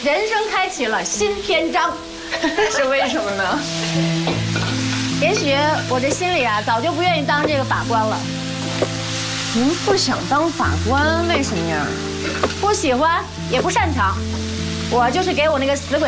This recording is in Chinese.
人生开启了新篇章。 是为什么呢？ 也许我这心里啊，早就不愿意当这个法官了。 您不想当法官，为什么呀？ 不喜欢，也不擅长。我就是给我那个死鬼